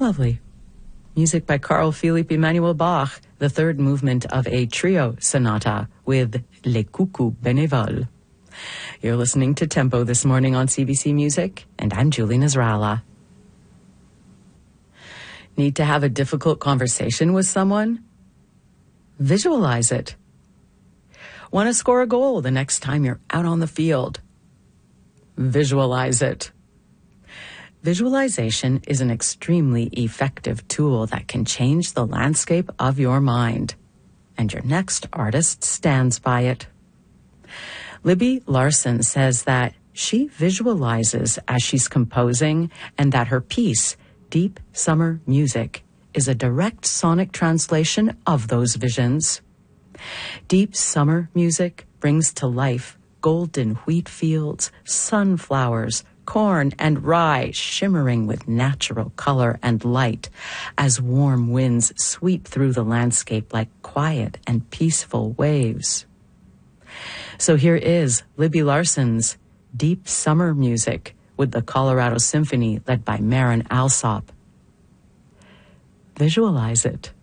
Lovely. Music by Carl Philipp Emanuel Bach, the third movement of a trio sonata with Les Coucous Bénévoles. You're listening to Tempo this morning on CBC Music, and I'm Julie Nasrallah. Need to have a difficult conversation with someone? Visualize it. Want to score a goal the next time you're out on the field? Visualize it. Visualization is an extremely effective tool that can change the landscape of your mind, and your next artist stands by it. Libby Larsen says that she visualizes as she's composing and that her piece, Deep Summer Music, is a direct sonic translation of those visions. Deep Summer Music brings to life golden wheat fields, sunflowers, corn and rye shimmering with natural color and light as warm winds sweep through the landscape like quiet and peaceful waves. So here is Libby Larsen's Deep Summer Music with the Colorado Symphony led by Marin Alsop. Visualize it.